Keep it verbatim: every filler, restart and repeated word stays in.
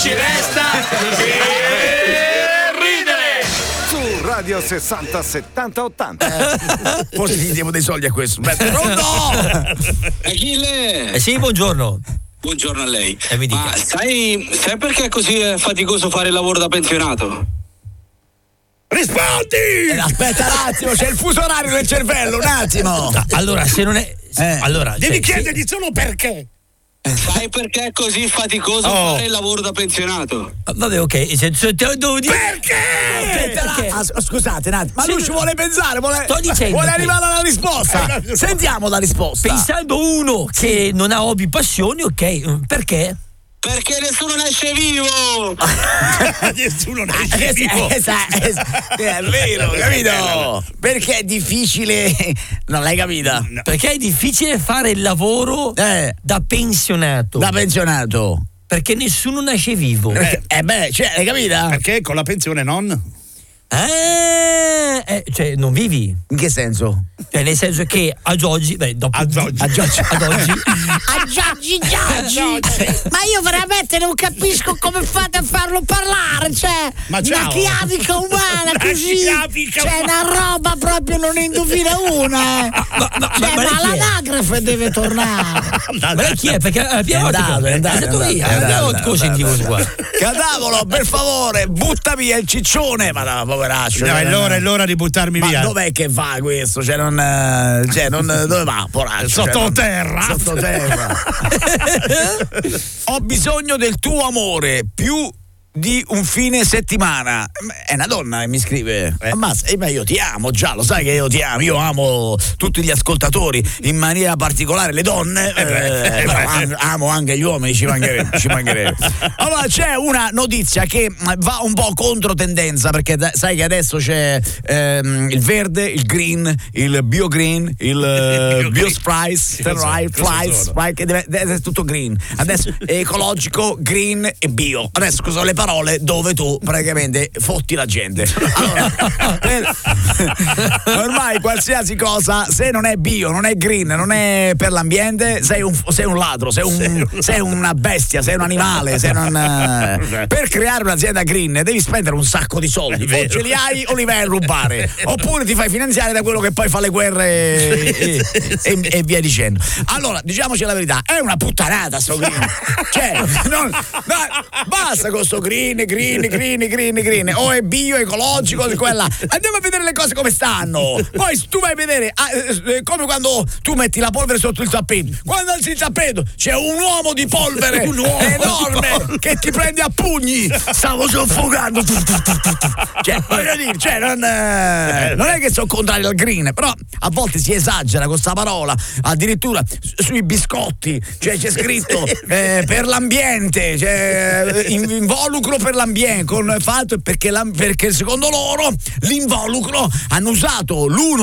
ci resta che ridere. Su Radio sessanta settanta ottanta. Eh, forse gli diamo dei soldi a questo. Pronto? Achille! Eh sì, buongiorno. Buongiorno a lei. Eh, mi dica. Ma sai, sai perché è così faticoso fare il lavoro da pensionato? Rispondi! Eh, aspetta un attimo, c'è il fuso orario nel cervello, un attimo. Allora, se non è. Eh. Allora, devi se, chiedergli se... solo perché. Sai perché è così faticoso Oh. fare il lavoro da pensionato? Vabbè, ok, se, se te lo devo dire. Perché? Perché? Ah, scusate, un attimo, ma Se lui non- ci vuole pensare, vuole, Sto dicendo vuole che- arrivare alla risposta. Sentiamo la risposta. Pensando uno che non ha hobby, passioni, ok, perché? Perché nessuno ne esce vivo! Nessuno ne esce vivo. È vero, capito? Perché è difficile. Non l'hai capita? No. Perché è difficile fare il lavoro eh. da pensionato. Da pensionato. Perché nessuno nasce vivo. Eh, eh beh, cioè, hai capita? Perché con la pensione non? Ah, eh, cioè non vivi? In che senso? Cioè nel senso che ad oggi, beh, dopo ad oggi, ad oggi, ad oggi, a Giorgi Giorgi, ma io veramente non capisco come fate a farlo parlare, cioè ma una chiavica umana una così, chiavica c'è una roba proprio non ne indovina una, eh. ma, ma, cioè, ma, ma, ma l'anagrafe deve tornare. Ma lei chi è? Perché la prima È volta andato, che è andato, è stato è via, andato, la prima è volta che lo andato, sentivo è qua. Cadavolo, per favore, butta via il ciccione. Ma no, poveraccio. No, è l'ora, è l'ora di buttarmi ma via. dov'è che va questo? Cioè non, eh, cioè non dove va? Poraccio, Sottoterra. Cioè, sottoterra. Ho bisogno del tuo amore più di un fine settimana. È una donna che mi scrive. Eh. Ma, ma io ti amo, già lo sai che io ti amo. Io amo tutti gli ascoltatori, in maniera particolare le donne. Eh beh, eh, eh però beh. amo anche gli uomini, ci mancherebbe, ci mancherebbe. Allora c'è una notizia che va un po' contro tendenza, perché da- sai che adesso c'è ehm, il verde, il green, il bio green, il uh, bio spice, che deve, deve essere tutto green. Adesso è ecologico, green e bio. Adesso cosa sono le parole dove tu praticamente fotti la gente. Allora, per, ormai qualsiasi cosa, se non è bio, non è green, non è per l'ambiente, sei un, sei un ladro, sei, un, sei una bestia, sei un animale. Sei un, uh, per creare un'azienda green devi spendere un sacco di soldi. O ce li hai o li vai a rubare, oppure ti fai finanziare da quello che poi fa le guerre e, e, e via dicendo. Allora, diciamoci la verità, è una puttanata sto green. Cioè, non, no, basta con sto green. Green, green, green, green, green, o è bio, ecologico, quella. Andiamo a vedere le cose come stanno. Poi tu vai a vedere, ah, eh, come quando tu metti la polvere sotto il tappeto. Quando alzi il tappeto c'è un uomo di polvere un uomo enorme di polvere che ti prende a pugni. Stavo soffocando. Cioè, voglio dire, cioè, non, eh, non è che sono contrario al green, però a volte si esagera con sta parola. Addirittura sui biscotti, cioè c'è scritto eh, per l'ambiente, cioè involucro per l'ambiente con fatto perché, la, perché secondo loro l'involucro hanno usato l'uno